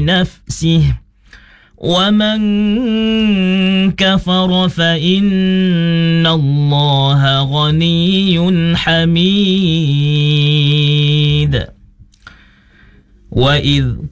نفسه ومن كفر فإن الله غني حميد وإذ